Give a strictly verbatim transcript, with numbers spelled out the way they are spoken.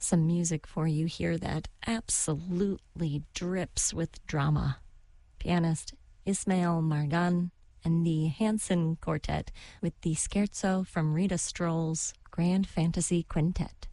Some music for you here that absolutely drips with drama. Pianist Ismail Margan and the Hanson Quartet with the Scherzo from Rita Stroll's Grand Fantasy Quintet.